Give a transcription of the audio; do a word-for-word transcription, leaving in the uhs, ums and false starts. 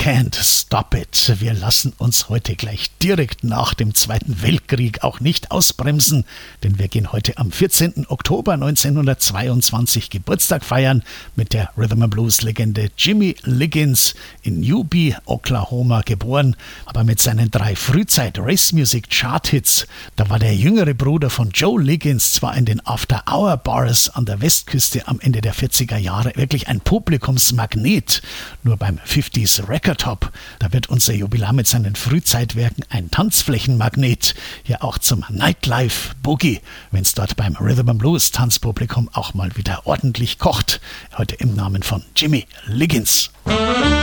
Can't Stop It. Wir lassen uns heute gleich direkt nach dem Zweiten Weltkrieg auch nicht ausbremsen, denn wir gehen heute am vierzehnten Oktober neunzehnhundertzweiundzwanzig Geburtstag feiern mit der Rhythm and Blues Legende Jimmy Liggins, in Newby, Oklahoma geboren, aber mit seinen drei Frühzeit-Race-Music-Chart-Hits, da war der jüngere Bruder von Joe Liggins zwar in den After-Hour-Bars an der Westküste am Ende der vierziger Jahre wirklich ein Publikumsmagnet, nur beim fünfziger Record Hop, da wird unser Jubilar mit seinen Frühzeitwerken ein Tanzflächenmagnet, ja auch zum Nightlife Boogie, wenn es dort beim Rhythm and Blues Tanzpublikum auch mal wieder ordentlich kocht. Heute im Namen von Jimmy Liggins.